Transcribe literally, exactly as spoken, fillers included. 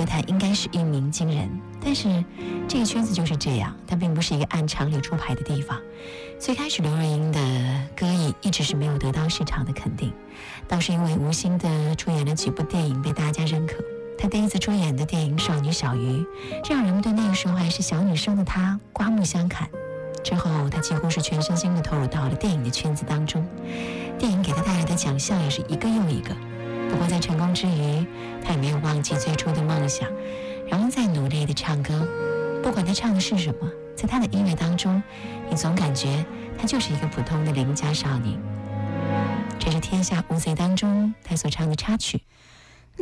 坛应该是一鸣惊人。但是这个圈子就是这样，它并不是一个按常理出牌的地方。最开始刘若英的歌艺一直是没有得到市场的肯定，倒是因为无心的出演了几部电影被大家认可。她第一次出演的电影《少女小鱼》，让人们对那个时候还是小女生的她刮目相看。之后她几乎是全身心地投入到了电影的圈子当中，电影给她带来的奖项也是一个又一个。不过在成功之余，她也没有忘记最初的梦想，然后再努力地唱歌。不管她唱的是什么，在她的音乐当中，你总感觉她就是一个普通的邻家少女。这是《天下无贼》当中她所唱的插曲，